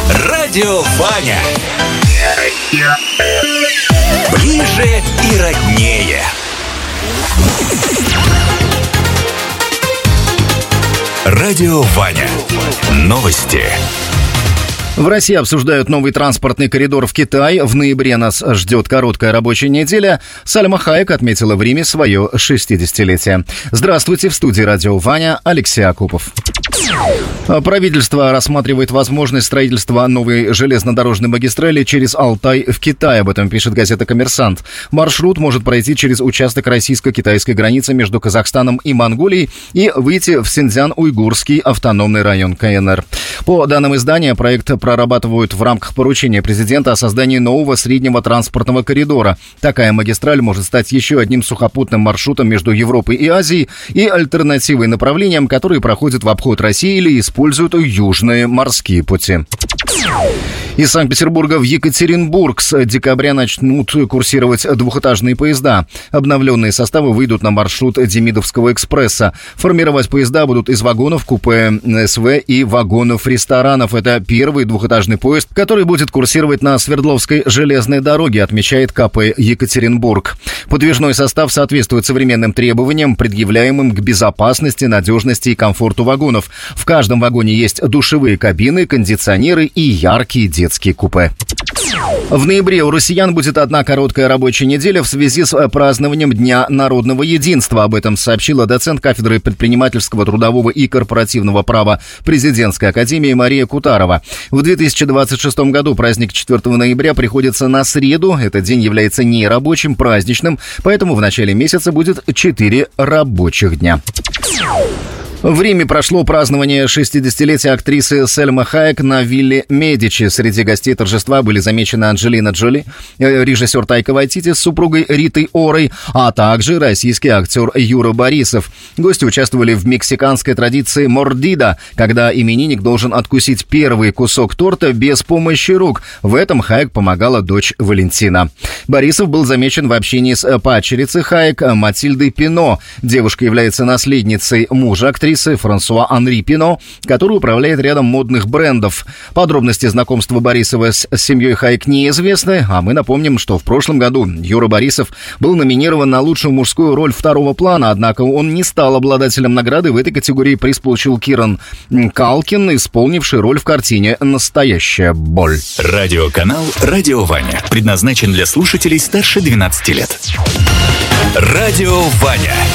Радио Ваня. Ближе и роднее. Радио Ваня. Новости. В России обсуждают новый транспортный коридор в Китай. В ноябре нас ждет короткая рабочая неделя. Сальма Хайек отметила в Риме свое 60-летие. Здравствуйте, в студии Радио Ваня Алексей Акупов. Правительство рассматривает возможность строительства новой железнодорожной магистрали через Алтай в Китай. Об этом пишет газета «Коммерсант». Маршрут может пройти через участок российско-китайской границы между Казахстаном и Монголией и выйти в Синьцзян-Уйгурский автономный район КНР. По данным издания, проект прорабатывают в рамках поручения президента о создании нового среднего транспортного коридора. Такая магистраль может стать еще одним сухопутным маршрутом между Европой и Азией и альтернативой направлениям, которые проходят в обход России или используют южные морские пути. Из Санкт-Петербурга в Екатеринбург с декабря начнут курсировать двухэтажные поезда. Обновленные составы выйдут на маршрут Демидовского экспресса. Формировать поезда будут из вагонов купе СВ и вагонов ресторанов. Это первый двухэтажный поезд, который будет курсировать на Свердловской железной дороге, отмечает КП Екатеринбург. Подвижной состав соответствует современным требованиям, предъявляемым к безопасности, надежности и комфорту вагонов. В каждом вагоне есть душевые кабины, кондиционеры и яркие детские купе. В ноябре у россиян будет одна короткая рабочая неделя в связи с празднованием Дня народного единства. Об этом сообщила доцент кафедры предпринимательского, трудового и корпоративного права Президентской академии Мария Кутарова. В 2026 году праздник 4 ноября приходится на среду. Этот день является нерабочим, праздничным, поэтому в начале месяца будет 4 рабочих дня. В Риме прошло празднование 60-летия актрисы Сальмы Хайек на вилле Медичи. Среди гостей торжества были замечены Анджелина Джоли, режиссер Тайка Вайтити с супругой Ритой Орой, а также российский актер Юра Борисов. Гости участвовали в мексиканской традиции мордида, когда именинник должен откусить первый кусок торта без помощи рук. В этом Хайек помогала дочь Валентина. Борисов был замечен в общении с падчерицей Хайек Матильдой Пино. Девушка является наследницей мужа актрисы Франсуа Анри Пино, который управляет рядом модных брендов. Подробности знакомства Борисова с семьей Хайек неизвестны, а мы напомним, что в прошлом году Юра Борисов был номинирован на лучшую мужскую роль второго плана, однако он не стал обладателем награды. В этой категории приз получил Киран Калкин, исполнивший роль в картине «Настоящая боль». Радиоканал «Радио Ваня» предназначен для слушателей старше 12 лет. Радио Ваня.